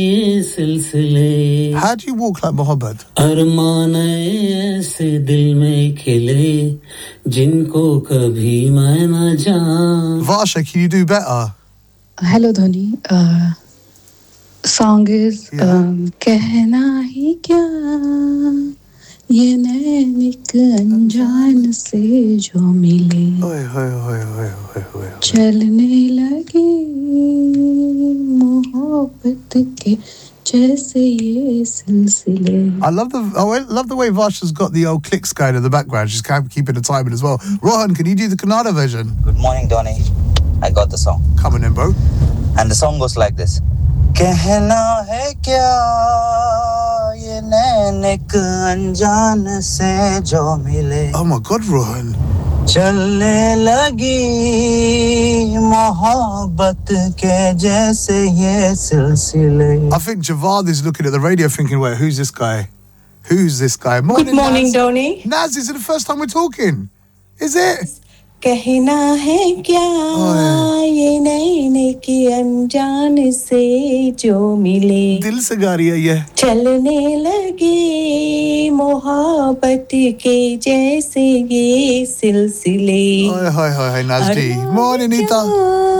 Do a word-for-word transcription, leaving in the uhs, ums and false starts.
ये सिलसिले How do you walk like mohabbat? अरमान ऐसे दिल में खिले जिनको कभी मैं न जान Varsha, can you do better? Hello Dhoni. Uh, song is Yeah. um, कहना ही क्या ये नैन एक अनजान से जो मिले Oi, oi, oi, oi, oi, oi. चलने लगी मोहब्बत के जैसे ये सिलसिले. I love the I love the way Varsha's got the old clicks going in the background. She's kind of keeping the timing as well. Rohan, can you do the Kannada version? Good morning, Donny. I got the song. Coming in, bro. And the song goes like this. कहना है क्या ये नैन एक अनजान से जो मिले Oh my God, Rohan. चलने लगी मोहब्बत के जैसे ये सिलसिले. I think Javad is looking at the radio thinking, wait, who's this guy? Who's this guy? Morning, Good morning, Naz. Donny. Naz, is it the first time we're talking? Is it? कहना है क्या ओए। ये नैने की अनजान से जो मिले दिल से गा रही है ये. चलने लगे मोहब्बत के जैसे ये सिलसिले Hi, hi, hi, hi, Nazdi. अरमान Morning, Nita. क्या